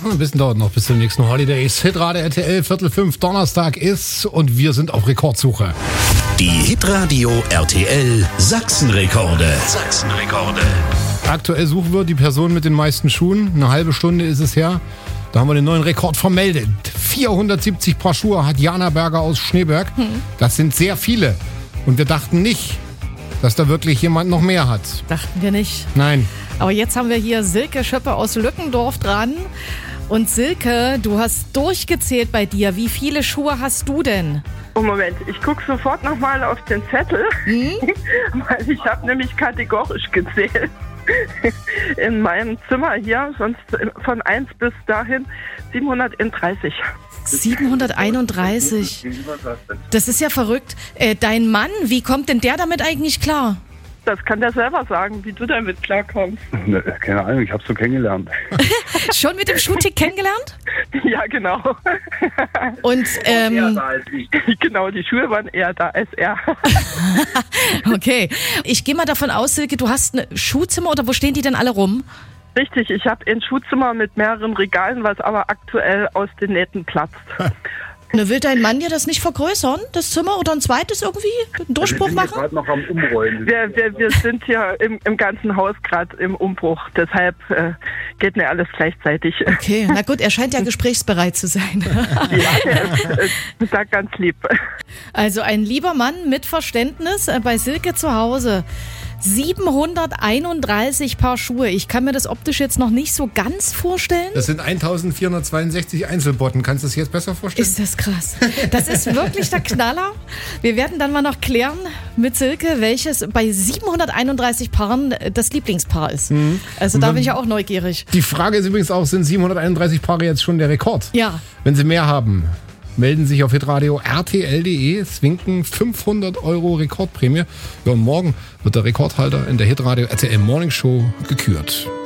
Ein bisschen dauert noch bis zum nächsten Holidays. Hitradio RTL, 4:45 Donnerstag ist und wir sind auf Rekordsuche. Die Hitradio RTL Sachsenrekorde. Aktuell suchen wir die Person mit den meisten Schuhen. Eine halbe Stunde ist es her. Da haben wir den neuen Rekord vermeldet. 470 Paar Schuhe hat Jana Berger aus Schneeberg. Das sind sehr viele. Und wir dachten nicht, dass da wirklich jemand noch mehr hat. Dachten wir nicht. Nein. Aber jetzt haben wir hier Silke Schöppe aus Lückendorf dran. Und Silke, du hast durchgezählt bei dir. Wie viele Schuhe hast du denn? Oh Moment, ich gucke sofort nochmal auf den Zettel, weil ich habe nämlich kategorisch gezählt. In meinem Zimmer hier, sonst von 1 bis dahin 731. 731. Das ist ja verrückt. Dein Mann, wie kommt denn der damit eigentlich klar? Das kann der selber sagen, wie du damit klarkommst. Ne, keine Ahnung, ich habe so kennengelernt. Schon mit dem Schuhtick kennengelernt? Ja, genau. Und Genau, die Schuhe waren eher da als er. okay, ich gehe mal davon aus, Silke, du hast ein Schuhzimmer oder wo stehen die denn alle rum? Richtig, ich habe ein Schuhzimmer mit mehreren Regalen, was aber aktuell aus den Nähten platzt. Ne, will dein Mann dir das nicht vergrößern, das Zimmer, oder ein zweites irgendwie? Einen Durchbruch machen? Wir sind gerade noch am Umrollen. Wir sind hier im ganzen Haus gerade im Umbruch, deshalb geht mir alles gleichzeitig. Okay, na gut, er scheint ja gesprächsbereit zu sein. Ja, der ist da ganz lieb. Also ein lieber Mann mit Verständnis bei Silke zu Hause. 731 Paar Schuhe. Ich kann mir das optisch jetzt noch nicht so ganz vorstellen. Das sind 1462 Einzelbotten. Kannst du es jetzt besser vorstellen? Ist das krass. Das ist wirklich der Knaller. Wir werden dann mal noch klären mit Silke, welches bei 731 Paaren das Lieblingspaar ist. Also da bin ich ja auch neugierig. Die Frage ist übrigens auch, sind 731 Paare jetzt schon der Rekord? Ja. Wenn Sie mehr haben, melden sich auf hitradio rtl.de. Es winken 500 € Rekordprämie. Ja, und morgen wird der Rekordhalter in der Hitradio RTL Morning Show gekürt.